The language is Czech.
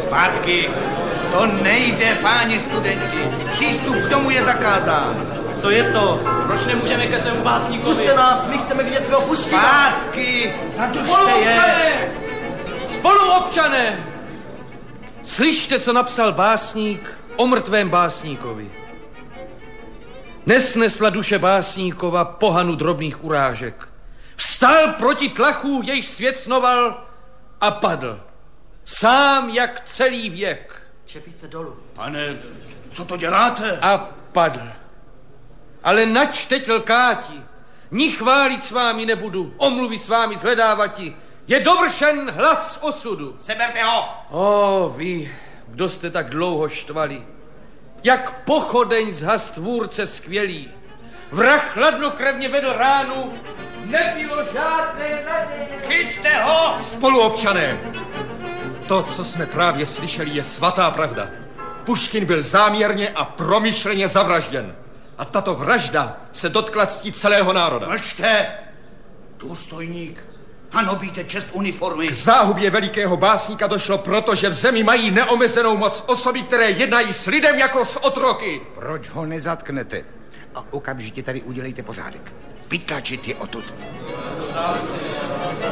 Zpátky. To nejde, páni studenti. Přístup k tomu je zakázán. Co je to? Proč nemůžeme ke svému básníkovi? Puste nás, my chceme vidět svého Puškina. Zpátky, zadržte je. Spoluobčané! Slyšte, co napsal básník o mrtvém básníkovi. Nesnesla duše básníkova pohanu drobných urážek. Vstal proti tlachu, jejž svět snoval a padl. Sám jak celý věk. Čepice dolů. Pane, co to děláte? A padl. Ale nač teď lkáti, ni chválit s vámi nebudu, omluvy s vámi zhledávati. Je dovršen hlas osudu. Seberte ho! O, vy, kdo jste tak dlouho štvali, jak pochodeň zhas tvůrce skvělý. Vrah chladnokrevně vedl ránu, nebylo žádné naděje. Chyťte ho! Spoluobčané, to, co jsme právě slyšeli, je svatá pravda. Puškin byl záměrně a promyšleně zavražděn. A tato vražda se dotkla cti celého národa. Mlčte! Důstojník, hanobíte čest uniformy. K záhubě velikého básníka došlo proto, že v zemi mají neomezenou moc osoby, které jednají s lidem jako s otroky. Proč ho nezatknete? A okamžitě tady udělejte pořádek. Vytlačit je odtud.